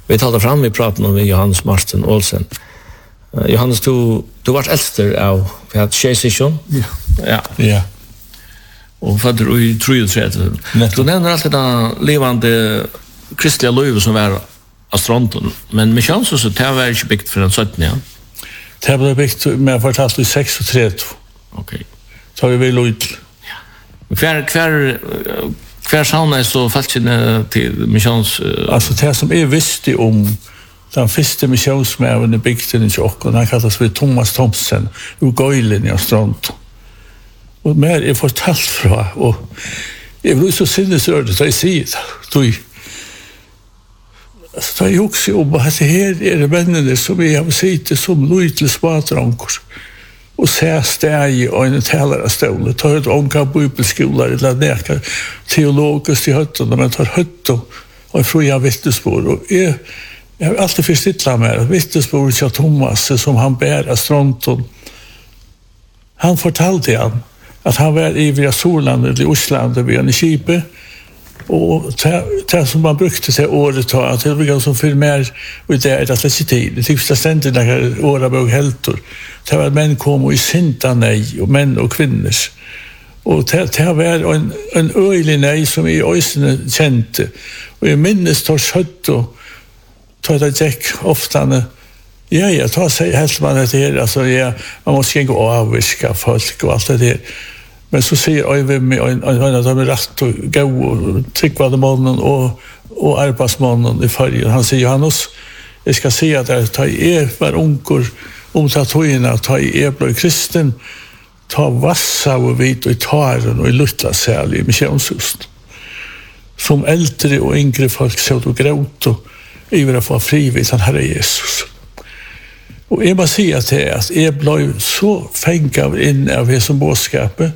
Vi talte fram i praten med Johannes Martin Olsen. Johannes, du var äldster av tjejsession? Ja. Och för du i 33. Du nämner alltid det levande kristliga livet som var astronton, men med chansen så det var inte byggt för en 17, ja? Det blev byggt med fortalt i 36. Okej. Så har vi väl ut. Kvar sauna så falskene till missions alltså det som är visste om den första missionsmännen i bygden i Tjockon, han kallas för Thomas Thomsen ur Gøylen i Strand. Och mer är fortalt fra och jag blir så sinnesrörd att jag säger det. Alltså jag också om att det här är det männen som jag har sett som lojtlig smadrankor. Och ser steg och en talarstol. Tar ett ånka bibelskola eller näka teologiskt i hötten. Men tar hötten och fria vittnesbord. Och jag har alltid förstått med vittnesbord till Thomas som han bär av Stronton. Han fortalte han att han var i via Sollandet i Oslandet vid en kipe. Och det som man brukte till året att det var som för mer och det är att det tid. Det tycks det ständigt när åra bog heltor. Det var män kom och i synda nej och män och kvinnor. Och det var en öjlig nej som i öjsene kände. Och jag minnes tar sött och tar det jäck ofta jag tar sig helt man det här alltså man måste gå och avviska folk och allt det där. Men så säger Øyvind med en av dem rätt och gå och tryckvade mannen och arbetsmannen i färgen. Han säger Johannes, jag ska säga att ta i var onkor om tatoina, ta i blå kristen, ta vassa och vit och i taren och i luttla säl i missionshust. Som äldre och yngre folk så och gråt och ivra att få frivilligt han Herre Jesus. Och jag bara säger till att jag blev så fängad in av det som bådskapet.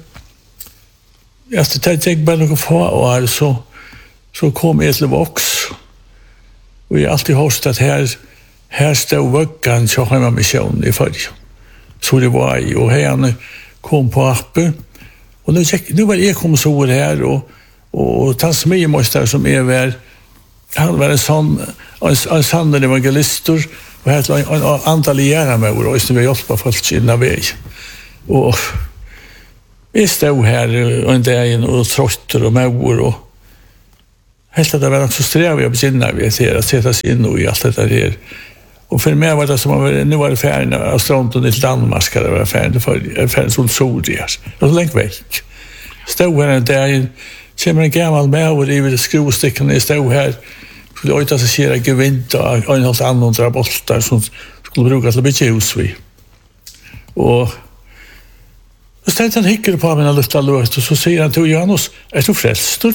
Efter det jag bara några få år så kom jag till Vox. Och jag alltid hört att här stod vöggan så har man mission i följ. Så det var i och här kom på appen. Och nu var jag kom så här och Tasmiemoster som är var han var en sann evangelistor och hade en antal lärare med och så vi hjälpa folk in väg. Och vi stod här en dag och trötter och mår och helt att det var så sträv jag besinna vi ser att sätta sig in i allt det där. Och för mig var det som att nu var det färden av Stronton i Danmark det var färden som Sorias. Det var längt väck. Stod här en dag kommer en gammal mår i vid skrovstickorna stod här skulle jag inte säga gevinnt och en helt andra boltar som skulle bruka till bli husvi. Och så ställde han hickade på mina lufta låt och så säger han till Johannes, är du frälstor?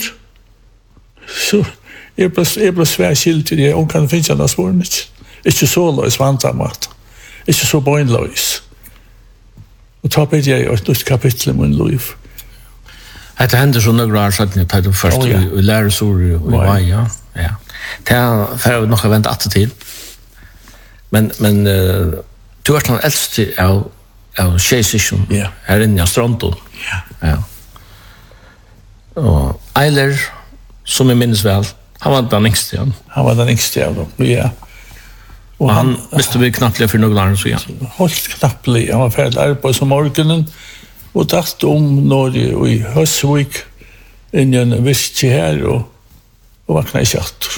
Så jag blev svärskild till det och kan finna något svårligt. Inte så lös vantamat. Inte så bönlös. Och ta på det ett nytt kapitel i min liv. Det händer så några år sedan att du först i läresor och i vaja. Ja. Det har nog vänt att till. Men du är den äldste av tjejsession här inne i Stronton. Ja. Och Eiler, som jag minns väl, han var den yngste. Han var den yngste av dem, ja. Och han visste vi knappt för några år så ja. Helt knappt, han var färdig arbete som morgonen och datt Norge och i Høsvik in i en viski här och vaknade i kjattor.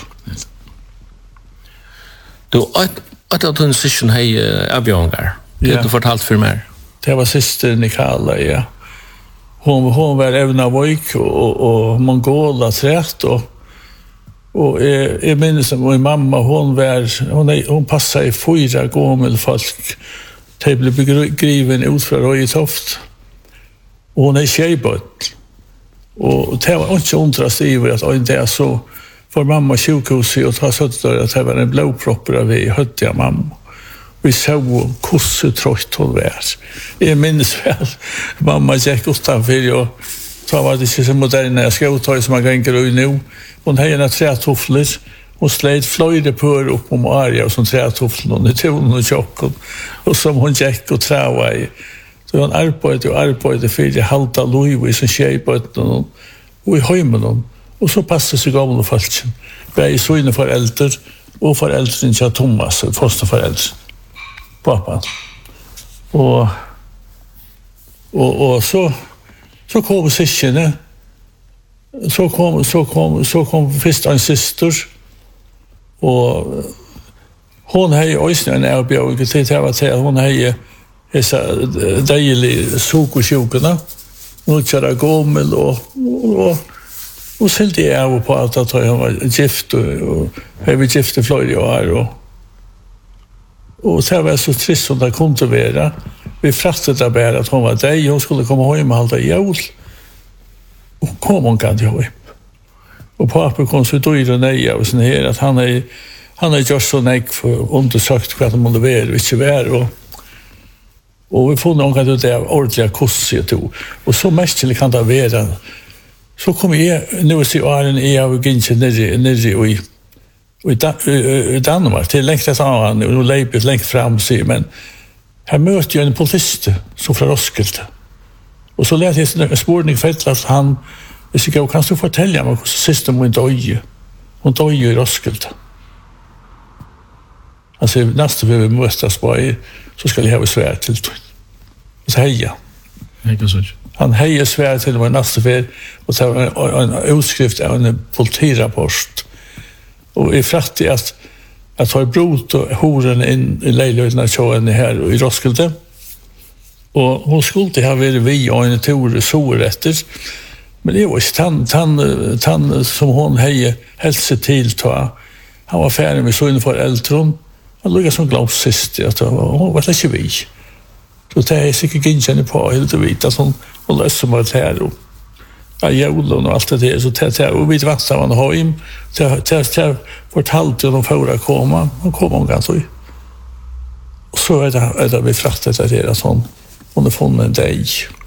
Du, att du session hej avgångar. Det du fortalt för mig. Det var syster Nikala, ja. Hon var även av Vojk och Mongola trätt och jag minns att min mamma hon passade i 4 gåmmel folk. Det blev begriven ut från Röjetoft. Och hon är tjejbött. Och det var inte undrast i att inte är så för mamma sjukhuset och ta sånt där att det var en blodpropp av vi hötte jag mamma. Vi såg hur trött hon var. Jag minns väl, mamma gick utanför och så var det inte så moderna skotøy som man kan gå i nu. Hon hade en trätofflor och släd flöjde på upp om Arja och som trätofflor i tonen och tjocken. Och som hon gick och träva i. Så hon arbetade för det halta Louis som tjejbötten och i höjmen. Och så passade sig gamla folken. Vi är så inne för äldre. och föräldern till Thomas, fosterföräldern. Pappan. Och så kom syskene. Så kom först en syster. Och hon hade också en avbjörg till att hon hade dessa dejliga sokosjukorna. Hon körde gommel och sällde jag av på att hon var gift och hade gift i flera år. Och det var så trist som det kunde vara. Vi fraktade bara att hon var dej. Hon skulle komma hem och hålla jul. Och kom hon kan till hem. Och pappa kom så dyr och nej av sin här att han är gjort så nek för undersökt vad de måste vara och inte vara. Och vi får någon kan det ordentliga kurser tog. Och så mest kan det vara. Så kom jag nu se åren av Ginche nere i Danmark till längst av han och läget längt fram sig men här mötte jag en politist som från Roskilde. Och så lät jag en spårning för att han jag kan du fortälja mig hur system hon dog i Roskilde. Alltså nästa vi mötas på så ska jag ha svär till det. Och så heja. Han hejer svär till mig nästa för och så en utskrift av en politirapport. Och i fratt att ha brot och horen in i lejlöjderna tjoen här i Roskilde. Och hon skulle ha varit vi och en tur sår efter. Men det var inte han som hon hade hälsa till ta. Han var färdig med så inför äldron. Han låg som glad sist att hon var inte vi. Så det är säkert inte på helt att vita att hon löser mig det här och julen och allt det där. Så det och vi vet vad man har in. Det fortalte de förra komma. Hon kom ganska så. Och så är det vi fraktade det att hon har funnit en dig.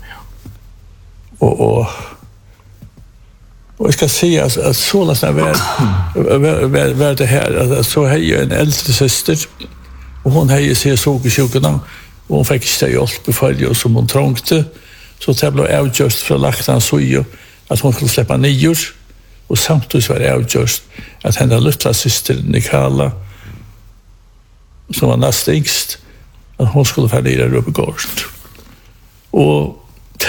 Och jag ska säga att så nästan var det här. Att så har jag en äldre syster. Och hon har ju sig sokosjukorna. Och hon fick inte hjälp i följe som hon trångte. Så det blev avgjort för lagt han så ju att hon skulle släppa nyår. Och samtidigt var det avgjort att hennes lilla syster Nikala som var näst yngst att hon skulle färdiga Röpegård. Och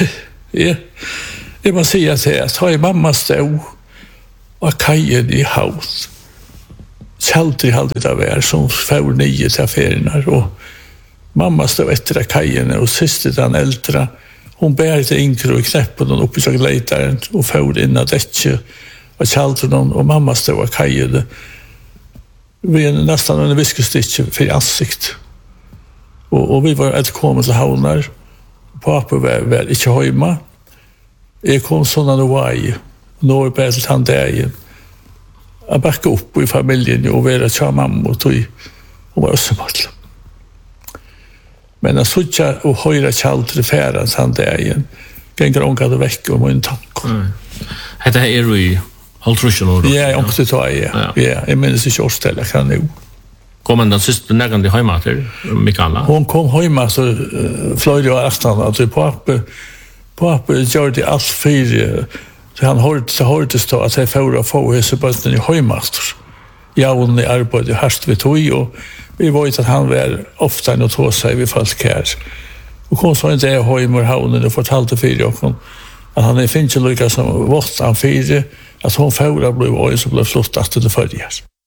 det man säger till att har mamma stå och kajen i haus. Kjaldri hade det där som för 9 till affärerna och mamma stod efter kajen och syster den äldre hon bär till inkro i knäppen och uppe i sagleitaren och för in att däcke och kjaldri någon och mamma stod och kajen vi är nästan en viskestick för ansikt och vi var ett kommit till havnar pappa var inte hemma jag kom sådana vaj når på ett han där jag backa upp i familjen och vara tja mamma och tog hon var också bort. Men jag såg och höra kjaldri färran han där igen gänger ångade väck om en tank. Det här är ju halvtrusjon år. Ja, jag åkte ta ja. Jag minns inte årställa kan nu. Kom han den sista nägande hemma till Mikaela? Hon kom hemma så flöjde jag aftan att pappa gör det allt för så han hörde stå att jag får få hese bötten i hemmaster. Jag hon i arbete harst vid tog och vi vet att han var ofta och tog sig vid folk här. Och hon sa inte jag hemma i havnen och fortalte för och att han finns ju lyckas som vårt han för att hon får blev och så blev flott att det följer.